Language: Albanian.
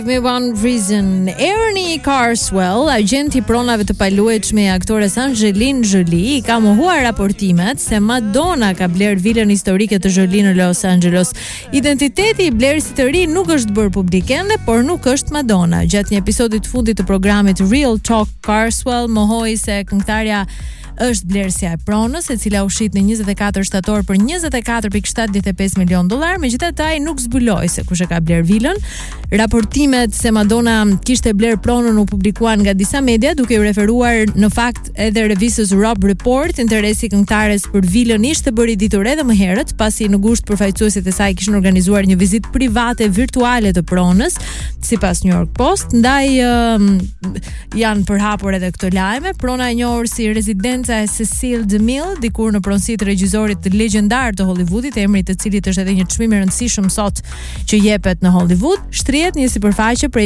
Me One Reason. Ernie Carswell, agenti i pronave të paluajtshme e aktores Angelina Jolie, ka mohuar raportimet se Madonna ka bler vilën historike të Jolie në Los Angeles. Identiteti i blerësit të ri nuk është bërë publik ende, por nuk është Madonna. Gjatë një episodi të fundit të programit Real Talk, Carswell mohoi se këngëtarja është blerësja e pronës, e cila u shit në 24 shtator për $24.75 milion. Megjithatë, ai nuk zbuloi se kush e ka bler vilën. Raportimet se Madonna kishte bler pronën u publikuan nga disa media, duke u referuar në fakt edhe revistës Robb Report. Interesi i këngëtares për vilën ishte bërë i ditur edhe më herët, pasi në gusht përfaqësuesit e saj kishin organizuar një vizitë private virtuale të pronës, sipas New York Post. Ndaj janë përhapur edhe këto lajme. Prona e njohur si rezidenca e Cecil DeMille, dikur në pronësi të regjisorit legjendar të Hollywoodit, emri i të cilit është edhe një çmim i rëndësishëm sot që jepet në Hollywood, shtrihet një sipërfaqe prej